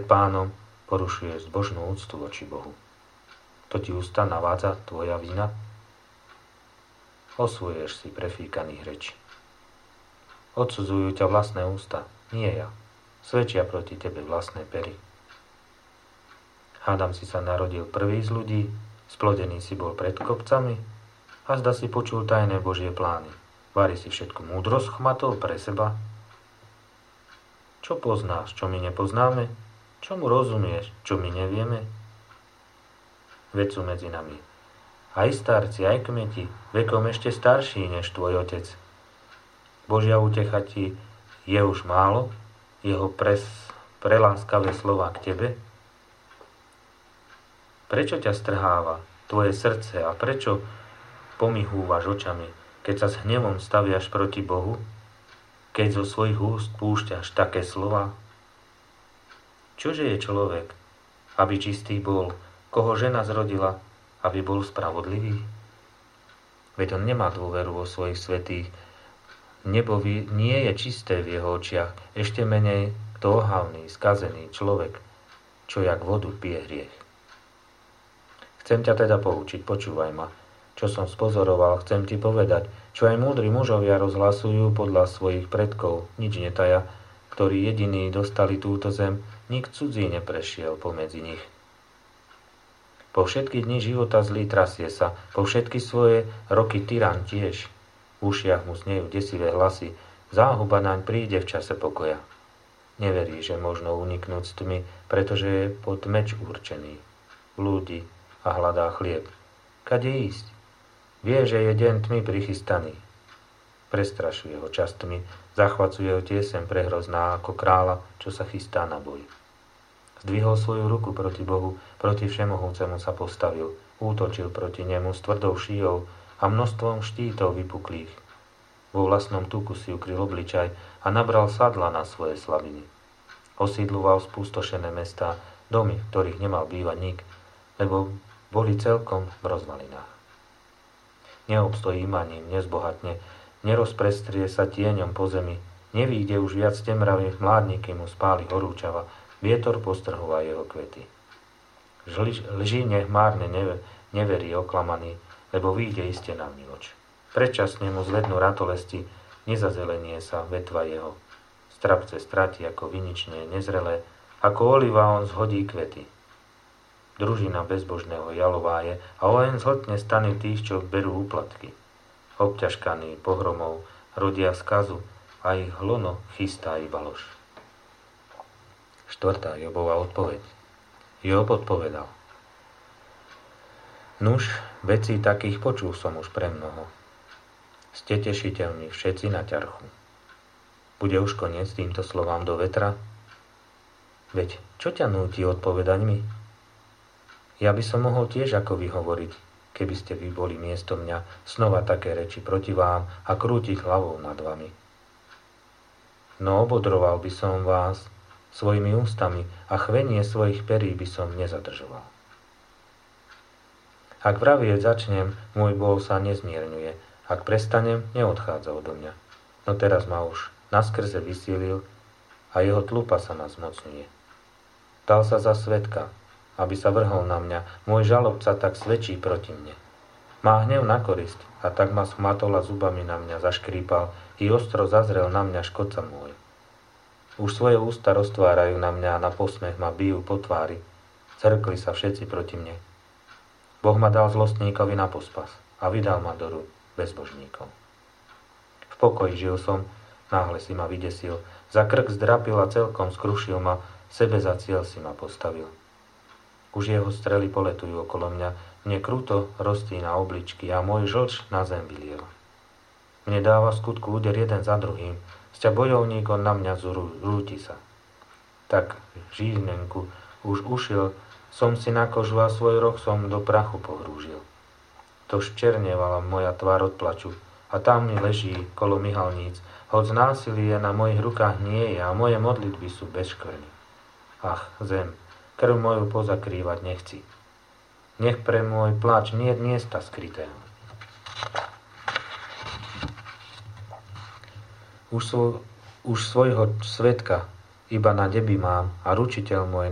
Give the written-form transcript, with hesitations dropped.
pred Pánom porušuješ zbožnú úctu voči Bohu. To ti ústa navádza tvoja vina? Osvojuješ si prefíkaných rečí. Odsudzujú ťa vlastné ústa, nie ja. Svedčia proti tebe vlastné pery. Hádam si sa narodil prvý z ľudí, splodený si bol pred kopcami a zda si počul tajné Božie plány. Vari si všetku múdrosť chmatol pre seba. Čo poznáš, čo my nepoznáme? Čomu rozumieš, čo my nevieme? Veď sú medzi nami aj starci, aj kmeti, vekom ešte starší než tvoj otec. Božia útecha ti je už málo, jeho preláskavé slova k tebe? Prečo ťa strháva tvoje srdce a prečo pomihúvaš očami, keď sa s hnevom staviaš proti Bohu, keď zo svojich úst púšťaš také slova? Čože je človek, aby čistý bol, koho žena zrodila, aby bol spravodlivý? Veď on nemá dôveru vo svojich svätých. Nebo nie je čisté v jeho očiach, ešte menej kto ohavný, skazený človek, čo jak vodu pije hriech. Chcem ťa teda poučiť, počúvaj ma. Čo som spozoroval, chcem ti povedať, čo aj múdri mužovia rozhlasujú podľa svojich predkov, nič netaja, ktorí jediní dostali túto zem, nik cudzí neprešiel pomedzi nich. Po všetky dni života zlý trasie sa, po všetky svoje roky tyran tiež. V ušiach mu znejú desivé hlasy, záhuba naň príde v čase pokoja. Neverí, že možno uniknúť s tmy, pretože je pod meč určený. Blúdi a hľadá chlieb. Kade ísť? Vie, že je deň tmy prichystaný. Prestrašuje ho čas tmy, zachvacuje ho tiesem prehrozná ako kráľa, čo sa chystá na boj. Zdvihol svoju ruku proti Bohu, proti Všemohúcemu sa postavil, útočil proti nemu s tvrdou šíjou a množstvom štítov vypuklých. Vo vlastnom tuku si ukryl obličaj a nabral sadla na svoje slabiny. Osídľoval spustošené mestá, domy, v ktorých nemal bývať nik, lebo boli celkom v rozvalinách. Neobstojí imaním, nezbohatne, nerozprestrie sa tieňom po zemi, nevíde už viac temravy, mládniky mu spáli horúčava, vietor postrhúva jeho kvety. Lži nech márne neverí oklamaný, lebo vyjde iste na vnívoč. Predčasne mu zvednú ratolesti, nezazelenie sa vetva jeho. Strapce stratí ako vinične nezrelé, ako oliva on zhodí kvety. Družina bezbožného jalováje a oheň zhltne stany tých, čo berú úplatky. Obťažkaní pohromov rodia skazu a ich hlono chystá iba lož. 4. Jobova odpoveď. Job odpovedal. Nuž, vecí takých počul som už premnoho. Ste tešiteľní všetci na ťarchu. Bude už koniec týmto slovám do vetra? Veď, čo ťa núti odpovedať mi? Ja by som mohol tiež ako vy hovoriť, keby ste vy boli miesto mňa, snova také reči proti vám a krútiť hlavou nad vami. No obodroval by som vás svojimi ústami a chvenie svojich perí by som nezadržoval. Ak vravieť začnem, môj bol sa nezmierňuje, ak prestanem, neodchádza odo mňa. No teraz ma už naskrze vysílil a jeho tlupa sa nás zmocňuje. Dal sa za svedka, aby sa vrhol na mňa, môj žalobca tak svedčí proti mne. Má hnev na korisť a tak ma schmatol a zubami na mňa zaškrípal i ostro zazrel na mňa škodca môj. Už svoje ústa roztvárajú na mňa a na posmech ma bijú po tvári. Zhrkli sa všetci proti mne. Boh ma dal zlostníkovi na pospas a vydal ma do rúk bezbožníkov. V pokoji žil som, náhle si ma vydesil, za krk zdrapil a celkom skrušil ma, sebe za cieľ si ma postavil. Už jeho strely poletujú okolo mňa, mne kruto roztína obličky a môj žlč na zem vylieva. Mne dáva skutku úder jeden za druhým, sťa bojovník on na mňa rúti sa. Tak žíhnenku už ušiel, som si na kožu a svoj roh som do prachu pohrúžil. To ščernievala moja tvár od plaču a tam mi leží kolo myhalníc, hoď násilie na mojich rukách nie je a moje modlitby sú bez škvrny. Ach, zem, krv moju pozakrývať nechci. Nech pre môj pláč niet miesta skrytého. Už svojho svedka iba na debi mám a ručiteľ môj